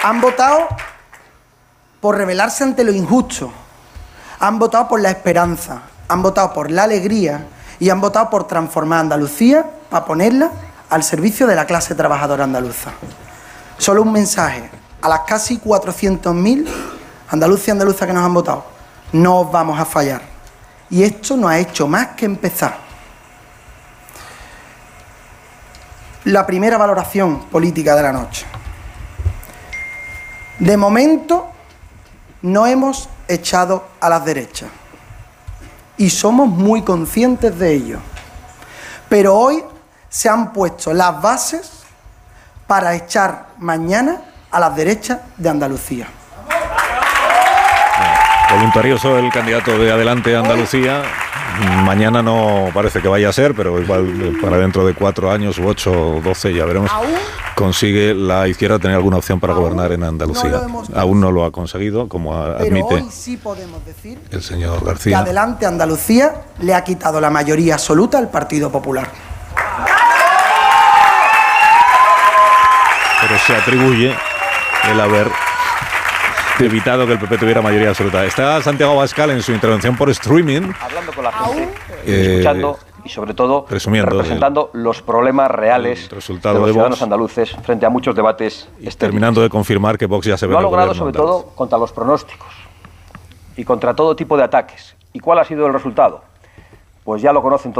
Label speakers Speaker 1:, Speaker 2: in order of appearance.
Speaker 1: Han votado por rebelarse ante lo injusto, han votado por la esperanza, han votado por la alegría y han votado por transformar Andalucía para ponerla al servicio de la clase trabajadora andaluza. Solo un mensaje a las casi 400.000 andaluces y andaluzas que nos han votado: no os vamos a fallar. Y esto no ha hecho más que empezar. La primera valoración política de la noche. De momento no hemos echado a las derechas y somos muy conscientes de ello. Pero hoy se han puesto las bases para echar mañana a las derechas de Andalucía.
Speaker 2: Voluntarioso el candidato de Adelante Andalucía. Mañana no parece que vaya a ser, pero igual para dentro de 4 años u 8 o 12 ya veremos. Consigue la izquierda tener alguna opción para gobernar en Andalucía. Aún no lo ha conseguido, como admite
Speaker 1: hoy sí podemos decir
Speaker 2: el señor García.
Speaker 1: Que Adelante Andalucía le ha quitado la mayoría absoluta al Partido Popular.
Speaker 2: Pero se atribuye el haber evitado que el PP tuviera mayoría absoluta. Está Santiago Abascal en su intervención por streaming,
Speaker 3: hablando con la gente, escuchando y sobre todo representando los problemas reales de los ciudadanos andaluces frente a muchos debates estériles.
Speaker 2: Terminando de confirmar que Vox ya se ve.
Speaker 3: Lo ha logrado sobre todo contra los pronósticos y contra todo tipo de ataques. ¿Y cuál ha sido el resultado? Pues ya lo conocen todos.